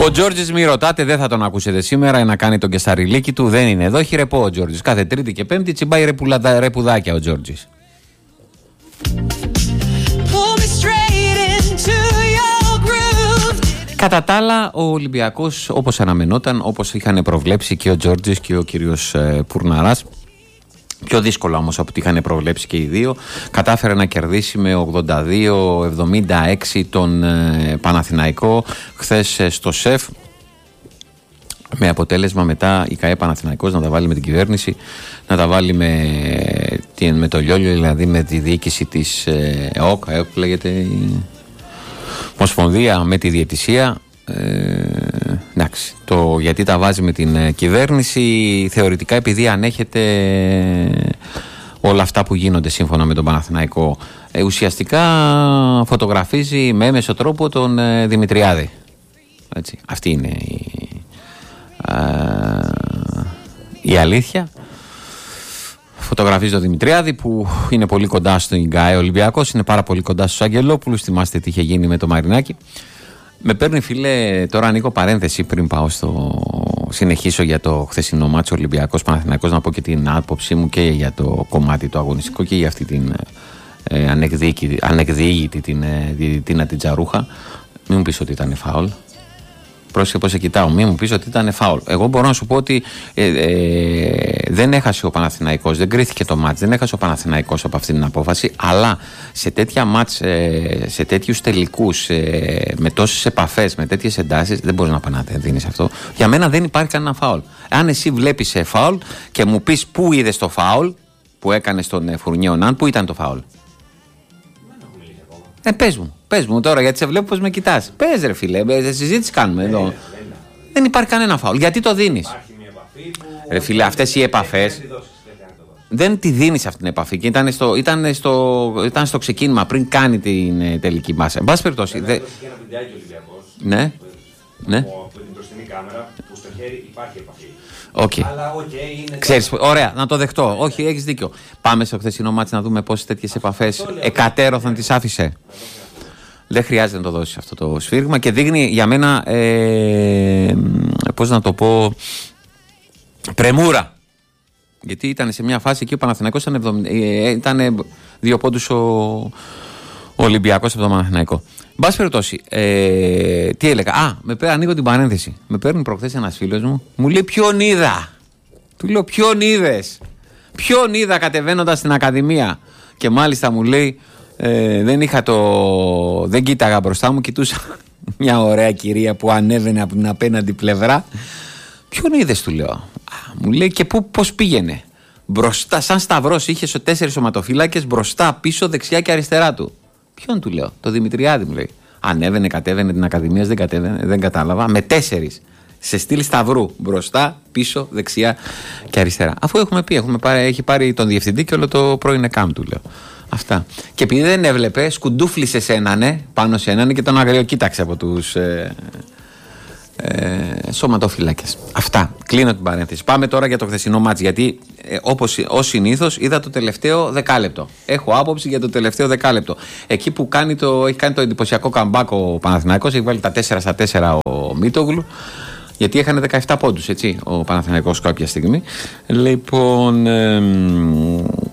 Ο Τζόρτζης, μη ρωτάτε, δεν θα τον ακούσετε σήμερα να κάνει τον κεσταριλίκι του. Δεν είναι εδώ, έχει ρεπό ο Τζόρτζης. Κάθε Τρίτη και Πέμπτη τσιμπάει ρεπουδάκια ο Τζόρτζης. Κατά τα άλλα, ο Ολυμπιακός, όπως αναμενόταν, όπως είχαν προβλέψει και ο Τζόρτζης και ο κύριος Πουρναράς, πιο δύσκολα όμως από ό,τι είχαν προβλέψει και οι δύο, κατάφερε να κερδίσει με 82-76 τον Παναθηναϊκό χθες στο ΣΕΦ, με αποτέλεσμα μετά η ΚΑΕ Παναθηναϊκός να τα βάλει με την κυβέρνηση, να τα βάλει με το Λιόλιο, δηλαδή με τη διοίκηση της ΕΟΚ, που λέγεται η Ομοσπονδία, με τη διαιτησία. Εντάξει, το γιατί τα βάζει με την κυβέρνηση, θεωρητικά επειδή ανέχεται όλα αυτά που γίνονται σύμφωνα με τον Παναθηναϊκό, ουσιαστικά φωτογραφίζει με έμεσο τρόπο τον Δημητριάδη. Έτσι, αυτή είναι η αλήθεια. Φωτογραφίζει τον Δημητριάδη που είναι πολύ κοντά στον ΚΑΕ Ολυμπιακός, είναι πάρα πολύ κοντά στους Αγγελόπουλους. Θυμάστε τι είχε γίνει με το Μαρινάκι. Με παίρνει, φίλε, τώρα ανοίγω παρένθεση πριν πάω συνεχίσω για το χθεσινό μάτσο Ολυμπιακός Παναθηναϊκός, να πω και την άποψή μου και για το κομμάτι το αγωνιστικό και για αυτή την ανεκδιήγητη την Τζαρούχα. Μην μου πεις ότι ήταν φάουλ. Πρόσεχε πώς σε κοιτάω, μην μου πεις ότι ήταν φάουλ. Εγώ μπορώ να σου πω ότι δεν έχασε ο Παναθηναϊκός, δεν κρίθηκε το μάτς, δεν έχασε ο Παναθηναϊκός από αυτή την απόφαση, αλλά σε τέτοια μάτς, σε τέτοιους τελικούς, με τόσες επαφές, με τέτοιες εντάσεις, δεν μπορείς να πανάτε, δίνεις αυτό. Για μένα δεν υπάρχει κανένα φάουλ. Αν εσύ βλέπεις φάουλ και μου πεις πού είδες το φάουλ που έκανε στον Φουρνιό Ναν, πού ήταν το φάουλ. Πες μου τώρα, γιατί σε βλέπω πως με κοιτάς. Πες ρε φίλε, συζήτηση κάνουμε εδώ. Δεν υπάρχει κανένα φάουλ. Γιατί το δίνεις. Ρε φίλε, αυτές οι επαφές δεν τη δίνεις αυτή την επαφή. Και ήταν στο ξεκίνημα πριν κάνει την τελική μάσα. Εν πάση περιπτώσει. Ναι. Από την μπροστινή κάμερα που στο χέρι υπάρχει επαφή. Okay. Αλλά είναι. Ξέρεις, ωραία, να το δεχτώ. Όχι, έχεις δίκιο. Πάμε στο χθεσινό μάτσι να δούμε πόσες τέτοιες επαφές εκατέρωθαν τις άφησε. Δεν χρειάζεται να το δώσεις αυτό το σφύριγμα και δείχνει για μένα, πώς να το πω, πρεμούρα. Γιατί ήταν σε μια φάση εκεί ο Παναθηναϊκός ήταν 2 πόντους ο Ολυμπιακός από το Παναθηναϊκό. Εν πάση περιπτώσει, τι έλεγα. Ανοίγω την παρένθεση. Με παίρνει προχθές ένας φίλος μου λέει ποιον είδα. Του λέω ποιον είδες. Ποιον είδα κατεβαίνοντας στην Ακαδημία. Και μάλιστα μου λέει δεν κοίταγα μπροστά μου, κοιτούσα μια ωραία κυρία που ανέβαινε από την απέναντι πλευρά. Ποιον είδες, του λέω. Μου λέει και πώς πήγαινε. Μπροστά, σαν σταυρός, είχε 4 σωματοφύλακες μπροστά, πίσω, δεξιά και αριστερά του. Ποιον, του λέω. Το Δημητριάδη, μου λέει. Ανέβαινε, κατέβαινε την Ακαδημία, δεν κατάλαβα. Με 4. Σε στυλ σταυρού. Μπροστά, πίσω, δεξιά και αριστερά. Αφού έχουμε πει, έχει πάρει τον διευθυντή και όλο το πρώην ΕΚΑΜ, του λέω. Αυτά. Και επειδή δεν έβλεπε, σκουντούφλησε σε έναν, πάνω σε έναν και τον αγριοκοίταξε από τους σωματοφύλακες. Αυτά. Κλείνω την παρένθεση. Πάμε τώρα για το χθεσινό μάτς. Γιατί όπως ως συνήθως είδα το τελευταίο δεκάλεπτο. Έχω άποψη για το τελευταίο δεκάλεπτο. Εκεί που έχει κάνει το εντυπωσιακό καμπάκ ο Παναθηναϊκός, έχει βάλει τα 4-4 ο Μίτογλου. Γιατί έχανε 17 πόντους, έτσι, ο Παναθηναϊκός κάποια στιγμή. Λοιπόν,